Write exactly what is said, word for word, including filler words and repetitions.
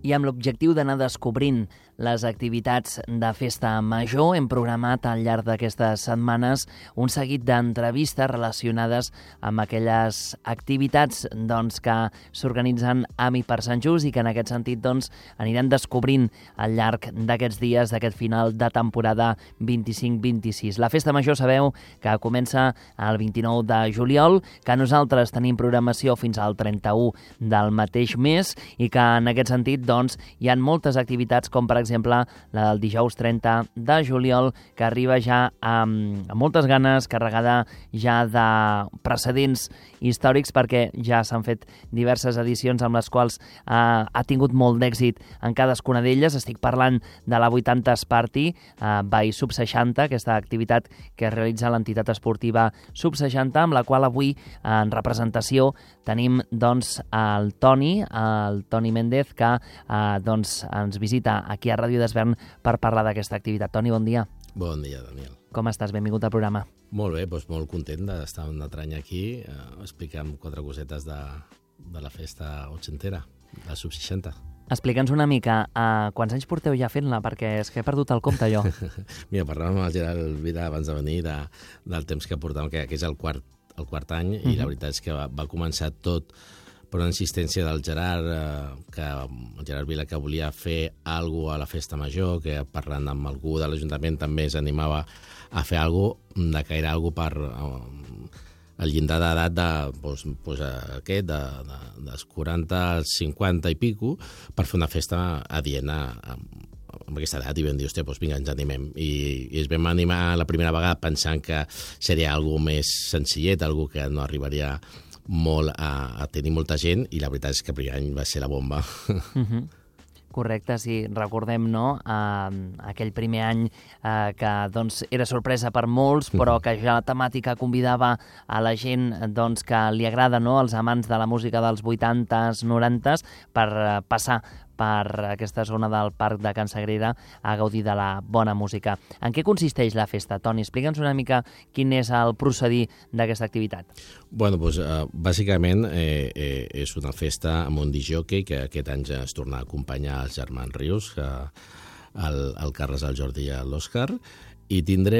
I amb l'objectiu d'anar descobrint les activitats de festa major, hem programat al llarg d'aquestes setmanes un seguit d'entrevistes relacionades amb aquelles activitats doncs, que s'organitzen amb i per Sant Just i que en aquest sentit doncs, anirem descobrint al llarg d'aquests dies, d'aquest final de temporada vint-i-cinc vint-i-sis. La festa major sabeu que comença el vint-i-nou de juliol, que nosaltres tenim programació fins al trenta-u del mateix mes i que en aquest sentit doncs, hi ha moltes activitats com per exemple la del dijous trenta de juliol que arriba ja amb, amb moltes ganes, carregada ja de precedents històrics perquè ja s'han fet diverses edicions amb les quals eh, ha tingut molt d'èxit en cadascuna d'elles. Estic parlant de la vuitanta Party eh, by Sub seixanta, aquesta activitat que realitza l'entitat esportiva Sub seixanta, amb la qual avui en representació tenim doncs el Toni, el Toni Méndez, que eh, doncs, ens visita aquí a Ràdio d'Esvern per parlar d'aquesta activitat. Toni, bon dia. Bon dia, Daniel. Com estàs? Benvingut al programa. Molt bé, doncs molt content d'estar un altre any aquí, eh, explicant quatre cosetes de, de la festa ochentera, la Sub seixanta. Explica'ns una mica, uh, quants anys porteu ja fent-la? Perquè és que he perdut el compte, jo. Mira, parlàvem amb el Gerard Vila abans de venir de, del temps que portàvem, que, que és el quart, el quart any, uh-huh. I la veritat és que va, va començar tot per una insistència del Gerard, eh, que el Gerard Vila, que volia fer alguna cosa a la festa major, que parlant amb algú de l'Ajuntament també es animava a fer alguna cosa, de que era alguna cosa per eh, el llindar d'edat de, doncs, doncs, aquest, de, de, dels quaranta als cinquanta i pico, per fer una festa adient a, amb aquesta edat, i vam dir, hòstia, doncs vinga, ens animem. I, i es vam animar la primera vegada pensant que seria alguna més senzillet, alguna que no arribaria molt a, a tenir molta gent, i la veritat és que el primer any va ser la bomba. Uh-huh. Correcte, sí, recordem, no?, eh, aquell primer any eh, que doncs, era sorpresa per molts, però que ja la temàtica convidava a la gent doncs, que li agrada, no?, els amants de la música dels vuitantes, norantes, per eh, passar per aquesta zona del Parc de Can Sagrera a gaudir de la bona música. En què consisteix la festa, Toni? Explica'ns una mica quin és el procedir d'aquesta activitat. Bueno, doncs, eh, bàsicament eh, eh, és una festa amb un discjòquei que aquest any ja es torna a acompanyar els germans Rius, que el, el Carles, el Jordi i l'Òscar, i tindrem